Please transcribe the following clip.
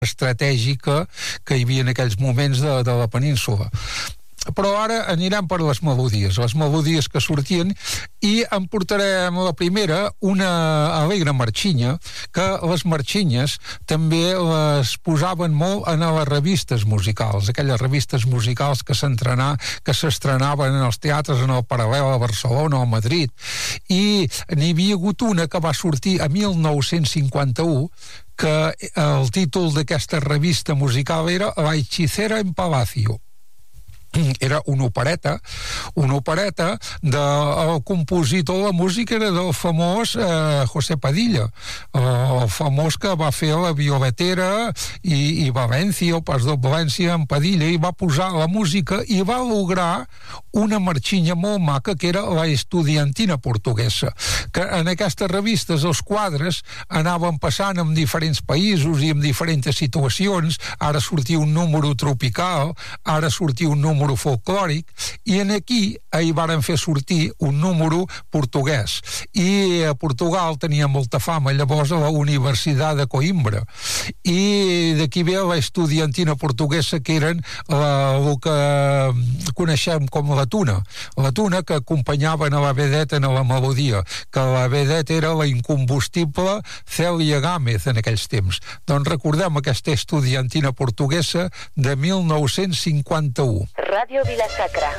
estratègica que hi havia en aquells moments de la península. Però ara anirem per les melodies que sortien, i en portarem la primera, una alegre marxinya, que les marxinyes també les posaven molt en les revistes musicals, aquelles revistes musicals que s'estrenaven en els teatres, en el Paral·lel a Barcelona o a Madrid, i n'hi havia hagut una que va sortir a 1951, que el títol d'aquesta revista musical era La hechicera en Palacio. Era una opereta del compositor de la música, era del famós José Padilla, el famós que va fer la Violetera i València, el pas de València en Padilla, i va posar la música i va lograr una marxinya molt maca que era la Estudiantina Portuguesa, que en aquestes revistes els quadres anaven passant en diferents països i en diferents situacions. Ara sortia un número tropical, ara sortia un número folclòric, i aquí hi varen fer sortir un número portuguès, i a Portugal tenia molta fama llavors a la Universitat de Coimbra, i d'aquí ve la Estudiantina Portuguesa, que eren el que coneixem com la tuna que acompanyaven a la vedeta en la melodia, que la vedeta era la incombustible Cèlia Gámez en aquells temps. Doncs recordem aquesta Estudiantina Portuguesa de 1951. Radio Vila Sacra.